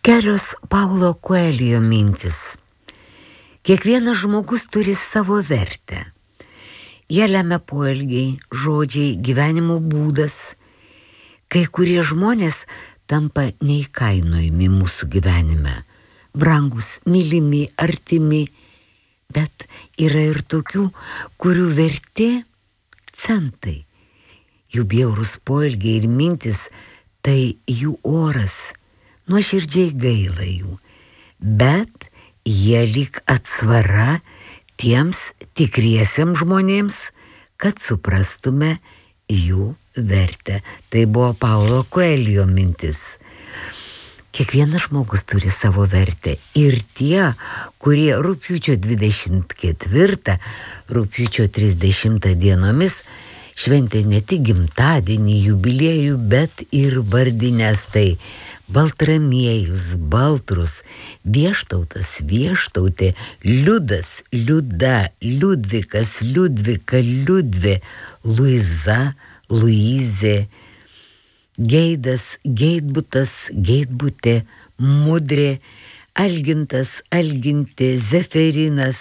Kelios Paulo Coelho mintis. Kiekvienas žmogus turi savo vertę. Jie lemia poelgiai, žodžiai, gyvenimo būdas. Kai kurie žmonės tampa neįkainojami mūsų gyvenime. Brangus, mylimi, artimi. Bet yra ir tokių, kurių vertė centai. Jų bjaurūs poelgiai ir mintis tai jų oras. Nuoširdžiai gaila jų, bet jie lyg atsvara tiems tikriesiems žmonėms, kad suprastume jų vertę. Tai buvo Paulo Coelho mintis. Kiekvienas žmogus turi savo vertę ir tie, kurie rugpjūčio 24, rugpjūčio 30 dienomis šventė ne tik gimtadienį, jubiliejų, bet ir vardines tai Baltramiejus, Baltrus, Vieštautas, Vieštautė, Liudas, Liuda, Liudvikas, Liudvika, Liudvė, Luiza, Luizė, Geidas, Geidbutas, Geidbutė, Mudrė, Algintas, Algintė, Zeferinas,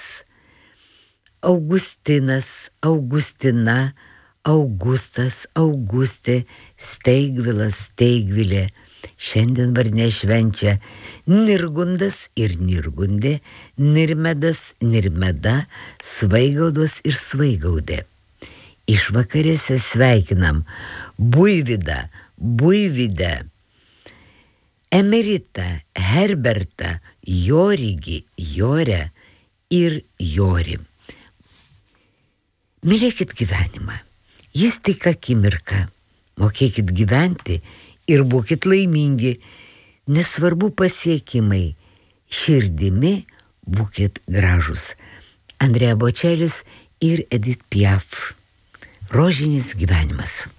Augustinas, Augustina, Augustas, Augustė, Steigvilas, Steigvilė. Šiandien vardinę švenčia Nirgundas ir Nirgundė, Nirmedas, Nirmeda, Svaigaudas ir Svaigaudė. Išvakarėse sveikinam Buivydą, Buivydę, Emeritą, Herbertą, Jorygį, Jorę ir Jorį. Mylėkit gyvenimą, jis tik akimirka, mokėkit gyventi ir būkit laimingi, nesvarbu pasiekimai, širdimi būkit gražus. Andrea Bočelis ir Edith Piaf. Rožinis gyvenimas.